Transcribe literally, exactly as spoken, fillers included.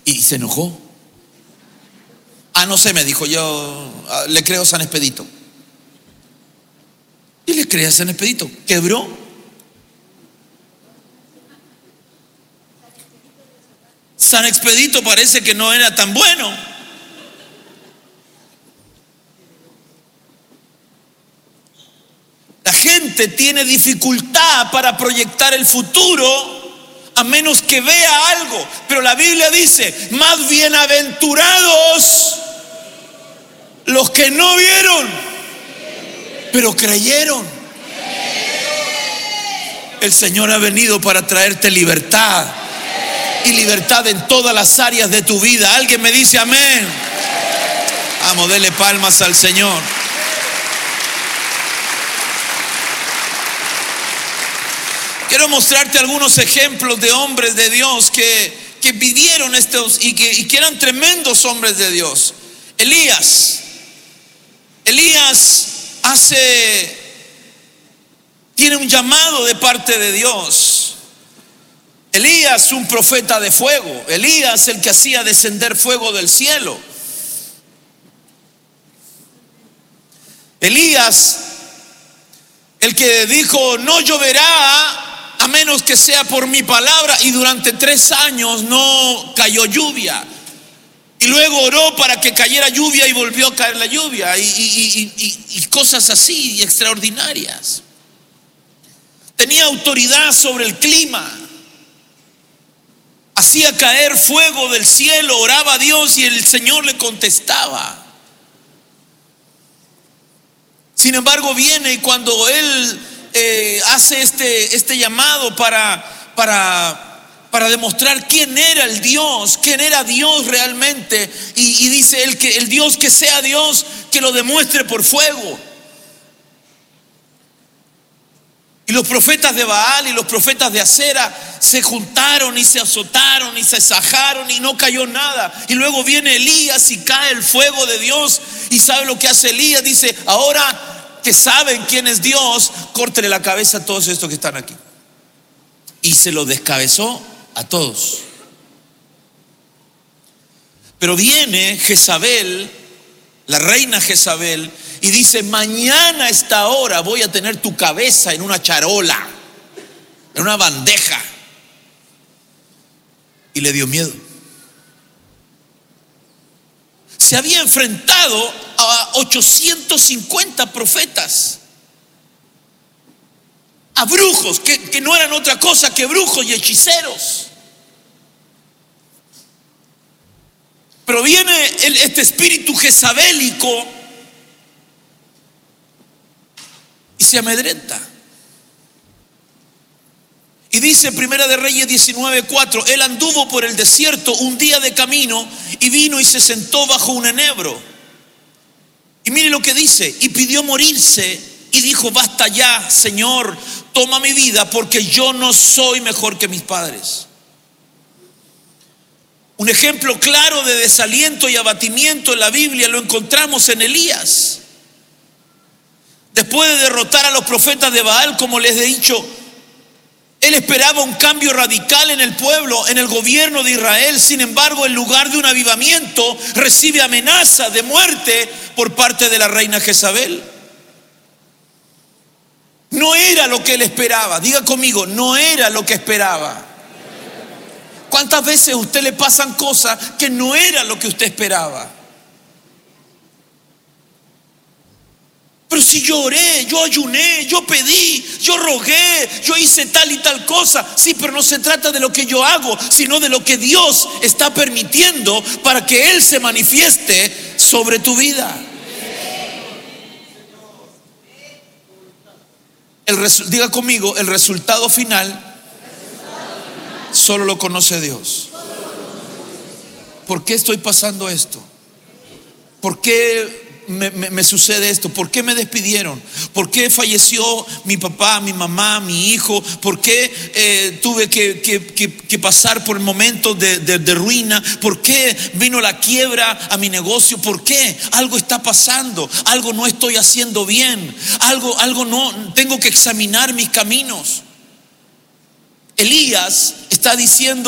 Y se enojó. Ah, no sé, me dijo, yo le creo a San Expedito. Y le creía a San Expedito. Quebró. San Expedito parece que no era tan bueno. La gente tiene dificultad para proyectar el futuro a menos que vea algo. Pero la Biblia dice, más bienaventurados los que no vieron, pero creyeron. El Señor ha venido para traerte libertad, y libertad en todas las áreas de tu vida. Alguien me dice amén. Vamos, dele palmas al Señor. Quiero mostrarte algunos ejemplos de hombres de Dios que, que vivieron estos y que, y que eran tremendos hombres de Dios. Elías. Elías hace, tiene un llamado de parte de Dios. Elías, un profeta de fuego. Elías, el que hacía descender fuego del cielo. Elías, el que dijo, no lloverá a menos que sea por mi palabra, y durante tres años no cayó lluvia. Y luego oró para que cayera lluvia y volvió a caer la lluvia, y, y, y, y, y cosas así extraordinarias. Tenía autoridad sobre el clima, hacía caer fuego del cielo, oraba a Dios y el Señor le contestaba. Sin embargo, viene y cuando él eh, hace este, este llamado para, para para demostrar quién era el Dios, quién era Dios realmente, y, y dice él que el Dios que sea Dios, que lo demuestre por fuego. Y los profetas de Baal y los profetas de Acera se juntaron y se azotaron y se sajaron y no cayó nada. Y luego viene Elías y cae el fuego de Dios. Y ¿sabe lo que hace Elías? Dice, ahora que saben quién es Dios, córtele la cabeza a todos estos que están aquí. Y se lo descabezó a todos. Pero viene Jezabel, la reina Jezabel, y dice, mañana a esta hora voy a tener tu cabeza en una charola, en una bandeja. Y le dio miedo. Se había enfrentado a ochocientos cincuenta profetas, a brujos, que, que no eran otra cosa que brujos y hechiceros. Pero viene el, este espíritu jezabélico y se amedrenta. Y dice Primera de Reyes diecinueve cuatro, él anduvo por el desierto un día de camino y vino y se sentó bajo un enebro. Y mire lo que dice, y pidió morirse. Y dijo, basta ya, Señor, toma mi vida, porque yo no soy mejor que mis padres. Un ejemplo claro de desaliento y abatimiento en la Biblia lo encontramos en Elías. Después de derrotar a los profetas de Baal, como les he dicho, él esperaba un cambio radical en el pueblo, en el gobierno de Israel. Sin embargo, en lugar de un avivamiento, recibe amenaza de muerte por parte de la reina Jezabel. No era lo que él esperaba. Diga conmigo, no era lo que esperaba. ¿Cuántas veces a usted le pasan cosas que no era lo que usted esperaba? Pero si yo oré, yo ayuné, yo pedí, yo rogué, yo hice tal y tal cosa. Sí, pero no se trata de lo que yo hago, sino de lo que Dios está permitiendo para que Él se manifieste sobre tu vida. El resu- diga conmigo, el resultado final solo lo conoce Dios. ¿Por qué estoy pasando esto? ¿Por qué me, me, me sucede esto? ¿Por qué me despidieron? ¿Por qué falleció mi papá, mi mamá, mi hijo? ¿Por qué eh, tuve que, que, que, que pasar por momentos de, de, de ruina? ¿Por qué vino la quiebra a mi negocio? ¿Por qué? Algo está pasando, algo no estoy haciendo bien, algo, algo no, tengo que examinar mis caminos. Elías está diciendo,